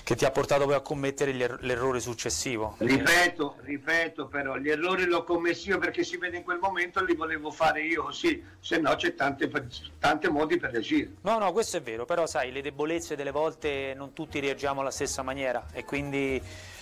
che ti ha portato poi a commettere l'errore successivo. Ripeto, però gli errori li ho commessi io perché si vede in quel momento, li volevo fare io così, se no c'è tanti modi per reagire. No, questo è vero, però sai, le debolezze delle volte non tutti reagiamo alla stessa maniera e quindi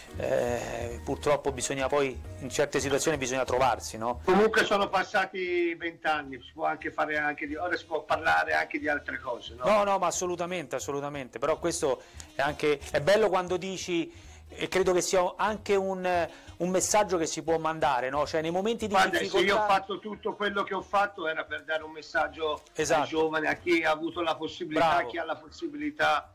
purtroppo bisogna poi, in certe situazioni bisogna trovarsi, no? Comunque sono passati 20 anni, si può anche fare ora si può parlare anche di altre cose, no? No, ma assolutamente, però questo è bello quando dici, e credo che sia anche un messaggio che si può mandare, no? Cioè nei momenti di difficoltà... Se io ho fatto tutto quello che ho fatto era per dare un messaggio ai giovani, a chi ha avuto la possibilità, a chi ha la possibilità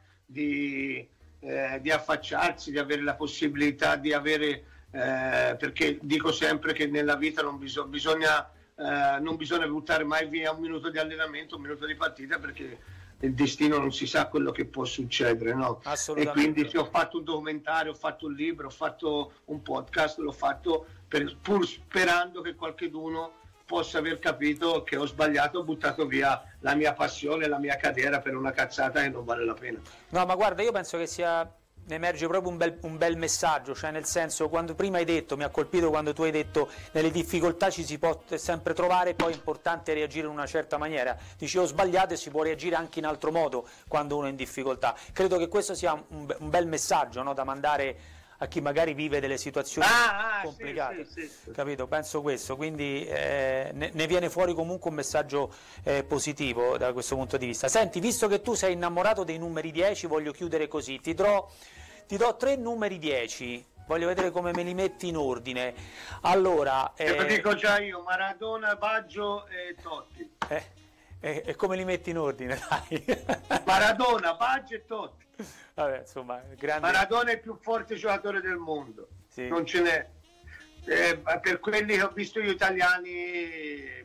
di affacciarsi, di avere la possibilità di avere, perché dico sempre che nella vita non bisogna buttare mai via un minuto di allenamento, un minuto di partita, perché il destino non si sa quello che può succedere, no? E quindi ho fatto un documentario, ho fatto un libro, ho fatto un podcast, l'ho fatto pur sperando che qualcuno possa aver capito che ho sbagliato, ho buttato via la mia passione, la mia carriera per una cazzata che non vale la pena. No, ma guarda, io penso che ne emerge proprio un bel messaggio, cioè nel senso, quando prima hai detto, mi ha colpito quando tu hai detto nelle difficoltà ci si può sempre trovare, poi è importante reagire in una certa maniera. Dici ho sbagliato e si può reagire anche in altro modo quando uno è in difficoltà. Credo che questo sia un bel messaggio, no, da mandare a chi magari vive delle situazioni complicate, sì. Capito? Penso questo, quindi ne viene fuori comunque un messaggio positivo da questo punto di vista. Senti, visto che tu sei innamorato dei numeri 10, voglio chiudere così, ti do 3 numeri 10, voglio vedere come me li metti in ordine. Allora, te lo dico già io: Maradona, Baggio e Totti. E come li metti in ordine, dai? Maradona, Baggio e Totti. Vabbè, insomma, grande... Maradona è il più forte giocatore del mondo, sì. Non ce n'è. Per quelli che ho visto io italiani,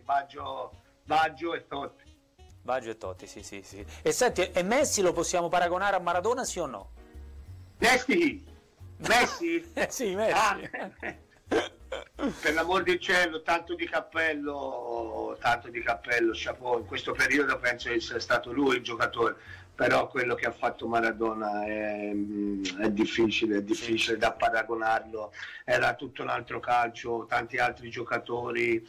Baggio e Totti. Baggio e Totti, sì. E senti, e Messi lo possiamo paragonare a Maradona, sì o no? Messi? Sì, Messi. Per l'amor del cielo, tanto di cappello, chapeau. In questo periodo penso che sia stato lui il giocatore, però quello che ha fatto Maradona è difficile da paragonarlo. Era tutto un altro calcio, tanti altri giocatori,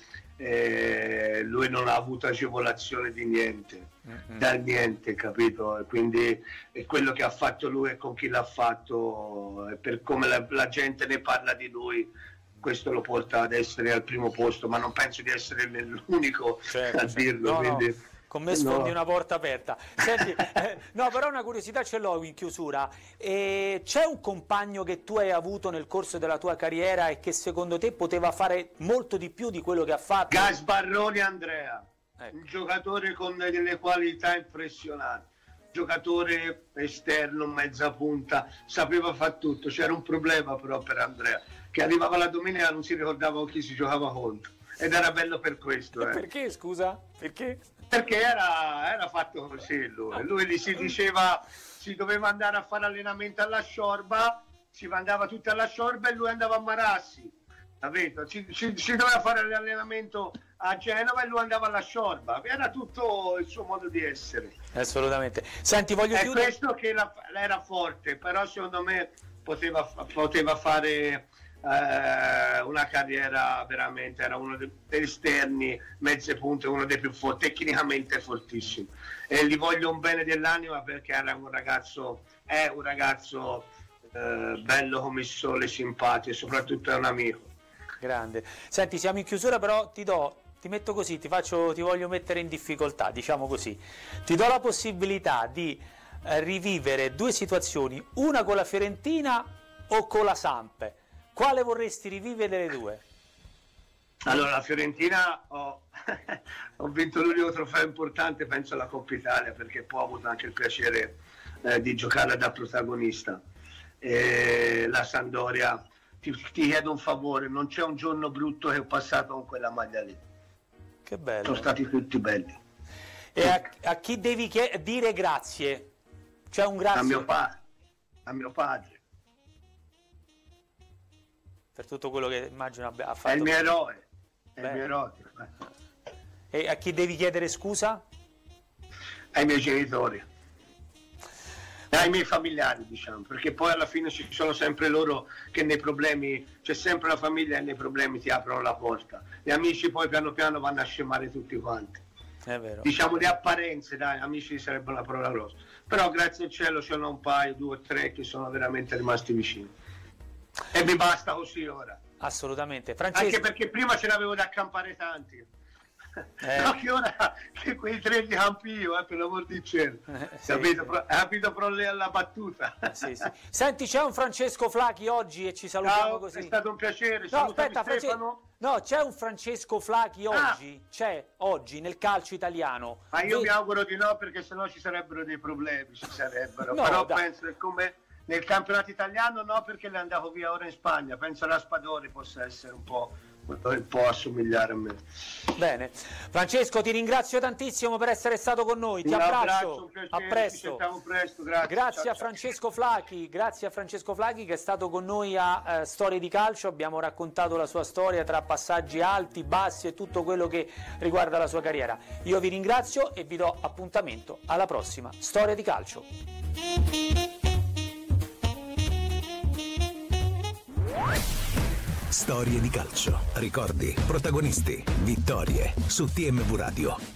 lui non ha avuto agevolazione di niente, dal niente, capito? E quindi quello che ha fatto lui e con chi l'ha fatto, e per come la gente ne parla di lui, questo lo porta ad essere al primo posto, ma non penso di essere l'unico a dirlo. No, quindi... no. Con me sfondi una porta aperta. Senti, no, però una curiosità ce l'ho in chiusura. C'è un compagno che tu hai avuto nel corso della tua carriera e che secondo te poteva fare molto di più di quello che ha fatto? Gasparroni Andrea, ecco. Un giocatore con delle qualità impressionanti, giocatore esterno, mezza punta, sapeva fare tutto. C'era un problema però per Andrea, che arrivava la domenica e non si ricordava con chi si giocava contro, ed era bello per questo. Perché, scusa? Perché era fatto così lui gli si diceva si doveva andare a fare allenamento alla Sciorba, si andava tutti alla Sciorba e lui andava a Marassi, capito? Si doveva fare l'allenamento a Genova e lui andava alla Sciorba, era tutto il suo modo di essere. Assolutamente. Senti, voglio chiudere. È questo che era forte, però secondo me poteva fare una carriera veramente, era uno degli esterni, mezze punte, uno dei più forti, tecnicamente fortissimo, e gli voglio un bene dell'anima perché è un ragazzo bello come il sole, simpatico e soprattutto è un amico. Grande. Senti, siamo in chiusura, però ti metto così, ti voglio mettere in difficoltà, diciamo così. Ti do la possibilità di rivivere 2 situazioni, una con la Fiorentina o con la Samp. Quale vorresti rivivere delle 2? Allora, la Fiorentina ho vinto l'unico trofeo importante, penso alla Coppa Italia, perché poi ho avuto anche il piacere di giocare da protagonista. La Sampdoria, ti chiedo un favore, non c'è un giorno brutto che ho passato con quella maglia lì. Che bello. Sono stati tutti belli. E a chi devi dire grazie? C'è un grazie? A mio padre. Per tutto quello che immagino ha fatto. È il mio eroe. E a chi devi chiedere scusa? Ai miei genitori. ai miei familiari, diciamo, perché poi alla fine ci sono sempre loro che nei problemi, c'è sempre la famiglia e nei problemi ti aprono la porta. Gli amici poi piano piano vanno a scemare tutti quanti. È vero. Diciamo di apparenze, dai, amici sarebbe una parola grossa. Però grazie al cielo ce n'ho un paio, 2 o 3 che sono veramente rimasti vicini. E mi basta così ora. Assolutamente. Francesco... Anche perché prima ce n'avevo da accampare tanti. No, che ora che quei 3 li campi io, per l'amor di cielo. Sì, capito? sì. Capito però lei alla battuta. Sì, sì. Senti, c'è un Francesco Flachi oggi e ci salutiamo. Ciao, così. È stato un piacere. No, aspetta, no, c'è un Francesco Flachi oggi, c'è oggi nel calcio italiano. Ma io mi auguro di no, perché sennò ci sarebbero dei problemi, No, però dai. penso che come nel campionato italiano no, perché l'è andato via ora in Spagna. Penso Raspadori possa essere un po' assomigliare a me. Bene, Francesco, ti ringrazio tantissimo per essere stato con noi, ti abbraccio, a presto. Grazie a Francesco Flachi, grazie a Francesco Flachi che è stato con noi a Storie di Calcio. Abbiamo raccontato la sua storia tra passaggi alti, bassi e tutto quello che riguarda la sua carriera. Io vi ringrazio e vi do appuntamento alla prossima Storia di Calcio. Storie di calcio, ricordi, protagonisti, vittorie su TMV Radio.